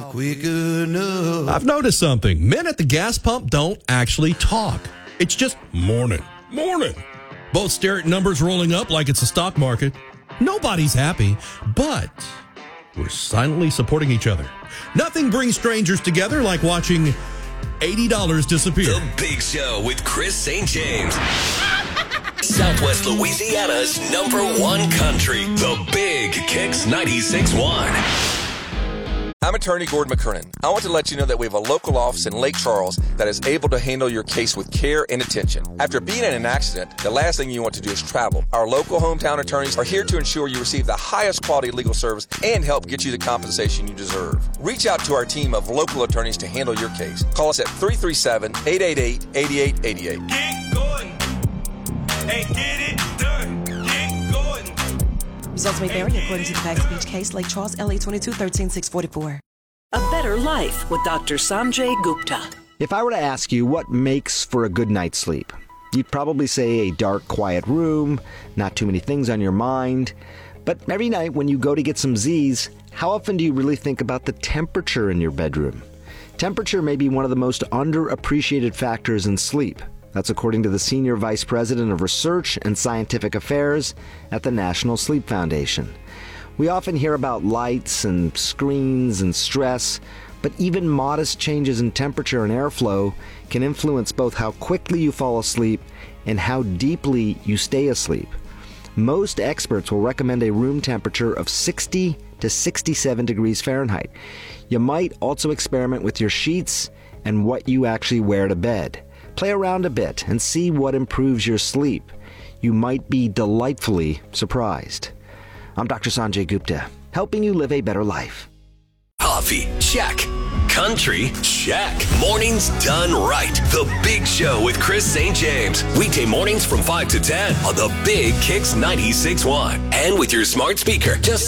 talk quick enough. I've noticed something. Men at the gas pump don't actually talk. It's just morning. Both stare at numbers rolling up like it's a stock market. Nobody's happy, but we're silently supporting each other. Nothing brings strangers together like watching $80 disappear. The Big Show with Chris St. James. Southwest Louisiana's #1 country. The Big Kicks 96.1. I'm attorney Gordon McKernan. I want to let you know that we have a local office in Lake Charles that is able to handle your case with care and attention. After being in an accident, the last thing you want to do is travel. Our local hometown attorneys are here to ensure you receive the highest quality legal service and help get you the compensation you deserve. Reach out to our team of local attorneys to handle your case. Call us at 337-888-8888. Get going. Hey, get it done. Get going. Results may vary according to the facts of each case. Lake Charles, LA 22-13644. A Better Life with Dr. Sanjay Gupta. If I were to ask you what makes for a good night's sleep, you'd probably say a dark, quiet room, not too many things on your mind. But every night when you go to get some Z's, how often do you really think about the temperature in your bedroom? Temperature may be one of the most underappreciated factors in sleep. That's according to the Senior Vice President of Research and Scientific Affairs at the National Sleep Foundation. We often hear about lights and screens and stress, but even modest changes in temperature and airflow can influence both how quickly you fall asleep and how deeply you stay asleep. Most experts will recommend a room temperature of 60 to 67 degrees Fahrenheit. You might also experiment with your sheets and what you actually wear to bed. Play around a bit and see what improves your sleep. You might be delightfully surprised. I'm Dr. Sanjay Gupta, helping you live a better life. Coffee, check. Country, check. Mornings done right. The Big Show with Chris St. James. Weekday mornings from 5 to 10 on the Big Kicks 96.1. And with your smart speaker, just